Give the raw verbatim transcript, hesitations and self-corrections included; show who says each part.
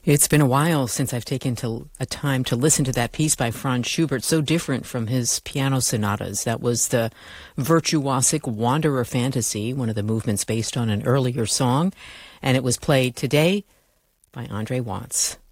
Speaker 1: It's been a while since I've taken to a time to listen to that piece by Franz Schubert, so different from his piano sonatas. That was the virtuosic Wanderer Fantasy, one of the movements based on an earlier song, and it was played today by Andre Watts.